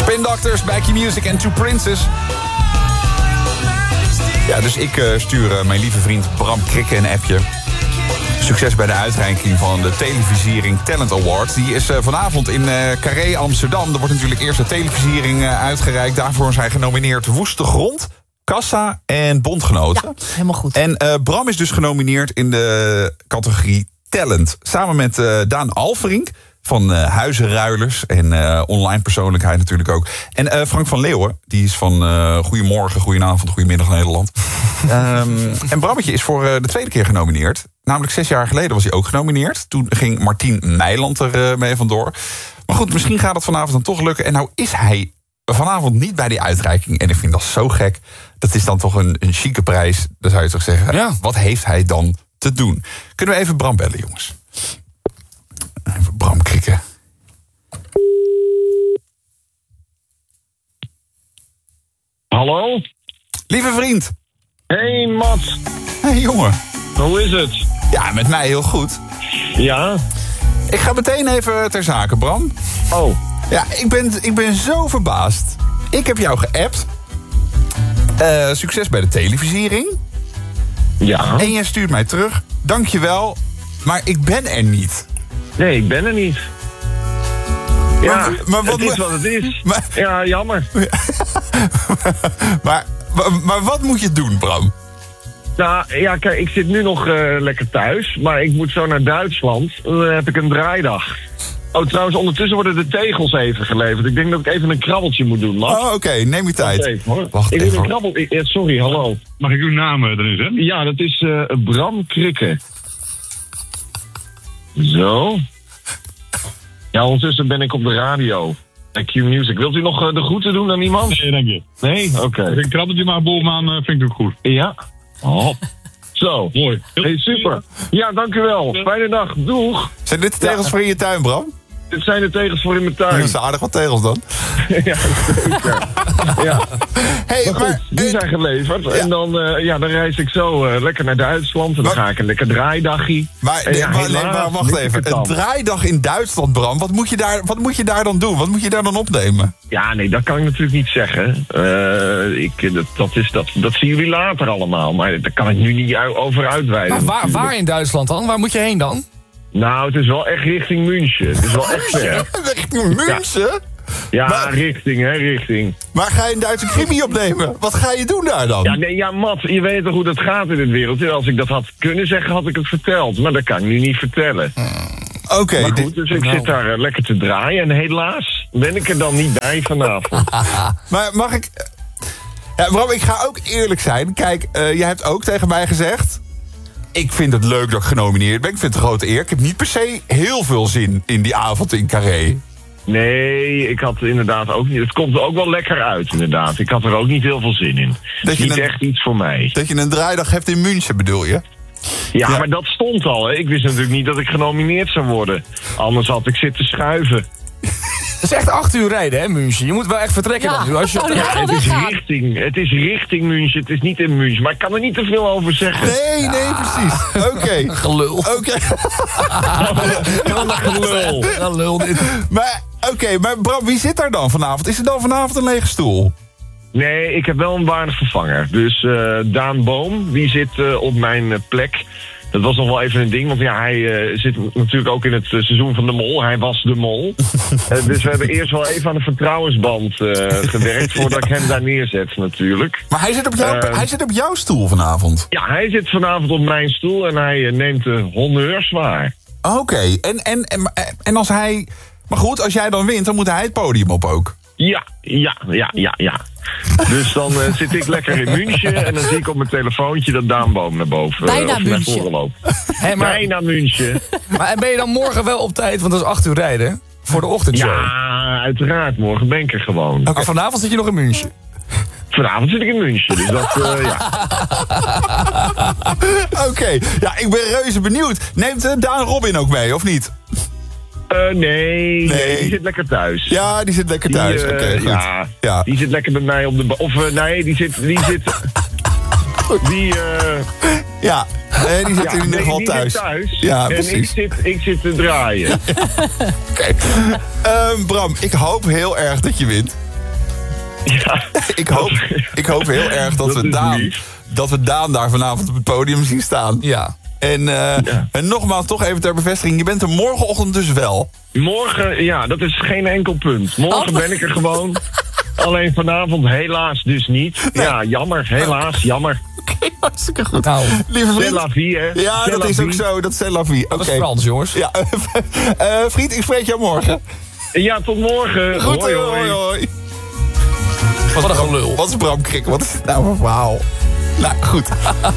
Spin Doctors, Back Your Music en Two Princes. Ja, dus ik stuur mijn lieve vriend Bram Krikke een appje. Succes bij de uitreiking van de televisiering Talent Awards. Die is vanavond in Carré Amsterdam. Er wordt natuurlijk eerst de televisiering uitgereikt. Daarvoor zijn genomineerd Woeste Grond, Kassa en Bondgenoten. Ja, helemaal goed. En Bram is dus genomineerd in de categorie Talent. Samen met Daan Alverink van Huizenruilers en online persoonlijkheid natuurlijk ook. En Frank van Leeuwen, die is van Goedemorgen, Goedenavond, Goedemiddag Nederland. En Brammetje is voor de tweede keer genomineerd. Namelijk 6 jaar geleden was hij ook genomineerd. Toen ging Martien Meiland er mee vandoor. Maar goed, misschien gaat het vanavond dan toch lukken. En nou is hij vanavond niet bij die uitreiking. En ik vind dat zo gek. Dat is dan toch een chique prijs. Dan zou je toch zeggen, ja. Wat heeft hij dan te doen? Kunnen we even Bram bellen, jongens? Even Bram Krikke. Hallo? Lieve vriend. Hey, Mats. Hey, jongen. Hoe is het? Ja, met mij heel goed. Ja? Ik ga meteen even ter zake, Bram. Oh. Ja, ik ben zo verbaasd. Ik heb jou geappt. Succes bij de televisiering. Ja? En jij stuurt mij terug. Dankjewel, maar ik ben er niet. Nee, ik ben er niet. Ja, maar wat het is wat het is. Maar, ja, jammer. maar wat moet je doen, Bram? Nou, ja, kijk, ik zit nu nog lekker thuis. Maar ik moet zo naar Duitsland. Dan heb ik een draaidag. Oh, trouwens, ondertussen worden de tegels even geleverd. Ik denk dat ik even een krabbeltje moet doen, Mats. Oh, oké, neem je tijd. Wacht even, hoor. Wacht ik even. wil een krabbel... sorry, hallo. Mag ik uw naam erin zetten? Ja, dat is Bram Krikke. Zo. Ja, ondertussen ben ik op de radio. Q Music. Wilt u nog de groeten doen aan iemand? Nee, dank je. Nee? Oké. Een krabbeltje maar bovenaan vind ik ook goed. Ja. Oh. Zo. Mooi. Hey, super. Ja, dank u wel. Fijne dag. Doeg. Zijn dit de tegels voor in je tuin, Bram? Dit zijn de tegels voor in mijn tuin. Dat zijn aardig wat tegels dan. Ja, zeker. Ja. Hey, Maar goed, die zijn geleverd. Ja. En dan, dan reis ik zo lekker naar Duitsland. En dan ga ik een lekker draaidagje. Maar wacht even. Een draaidag in Duitsland, Bram. Wat moet je daar dan doen? Wat moet je daar dan opnemen? Ja, nee, dat kan ik natuurlijk niet zeggen. Dat zien jullie later allemaal. Maar daar kan ik nu niet over uitweiden. Maar waar in Duitsland dan? Waar moet je heen dan? Nou, het is wel echt richting München. Het is wel echt ver. Richting München? Ja, maar, richting. Maar ga je een Duitse crimi opnemen? Wat ga je doen daar dan? Ja, nee, Mat, je weet toch hoe dat gaat in dit wereldje. Als ik dat had kunnen zeggen, had ik het verteld. Maar dat kan ik nu niet vertellen. Oké. Maar goed, dus ik zit daar lekker te draaien. En helaas ben ik er dan niet bij vanavond. Maar mag ik... Ja, Bram, ik ga ook eerlijk zijn. Kijk, jij hebt ook tegen mij gezegd... Ik vind het leuk dat ik genomineerd ben. Ik vind het een grote eer. Ik heb niet per se heel veel zin in die avond in Carré. Nee, ik had inderdaad ook niet... Het komt er ook wel lekker uit, inderdaad. Ik had er ook niet heel veel zin in. Niet echt iets voor mij. Dat je een draaidag hebt in München, bedoel je? Ja, maar dat stond al. Hè. Ik wist natuurlijk niet dat ik genomineerd zou worden. Anders had ik zitten schuiven. Het is echt 8 uur rijden, hè, München. Je moet wel echt vertrekken dan. Als je... Het is richting München. Het is niet in München. Maar ik kan er niet te veel over zeggen. Nee, precies. Oké. Gelul. Oké. Gelul. Maar Bram, wie zit daar dan vanavond? Is er dan vanavond een lege stoel? Nee, ik heb wel een waardig vervanger. Dus Daan Boom, die zit op mijn plek. Dat was nog wel even een ding, want ja, hij zit natuurlijk ook in het seizoen van de Mol. Hij was de Mol. Dus we hebben eerst wel even aan de vertrouwensband gewerkt voordat ik hem daar neerzet natuurlijk. Maar hij zit op jouw stoel vanavond? Ja, hij zit vanavond op mijn stoel en hij neemt de honneurs waar. Oké, en als hij... Maar goed, als jij dan wint, dan moet hij het podium op ook. Ja. Dus dan zit ik lekker in München en dan zie ik op mijn telefoontje dat Daan Boom naar boven. Bijna München. Bijna München. Maar ben je dan morgen wel op tijd, want dat is 8 uur rijden, voor de ochtendshow? Ja, uiteraard. Morgen ben ik er gewoon. Okay. Maar vanavond zit je nog in München? Vanavond zit ik in München, dus dat, ja. Oké, ja, ik ben reuze benieuwd. Neemt Daan Robin ook mee, of niet? Nee, die zit lekker thuis. Ja, die zit lekker thuis. Oké, goed. Ja, die zit lekker bij mij op de... die zit... Ja, die zit in ieder geval thuis. Zit thuis. Ja, en precies. ik zit te draaien. Oké. Bram, ik hoop heel erg dat je wint. Ja, Ik hoop heel erg Dat is dat we Daan daar vanavond op het podium zien staan. Ja. En nogmaals, toch even ter bevestiging. Je bent er morgenochtend dus wel. morgen, ja, dat is geen enkel punt. Morgen ben ik er gewoon. Alleen vanavond helaas dus niet. Ja, jammer. Helaas, jammer. Oké, hartstikke goed. Nou, Lieve C'est vriend. la vie, hè. Ja, C'est dat la is ook vie. zo. Dat is la vie. dat Oké. is Frans, jongens. Ja, vriend, ik spreek jou morgen. Ja, tot morgen. Goed, Hoi, hoi. hoi. Wat een gelul. Wat is Bram Krik? Wat is dit nou voor verhaal? Nou, goed.